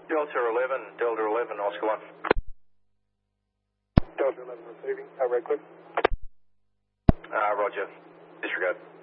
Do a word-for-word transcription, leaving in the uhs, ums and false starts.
Delta eleven, Delta eleven, Oscar one. Delta eleven receiving. Uh, Redcliffe. Uh, roger. Disregard.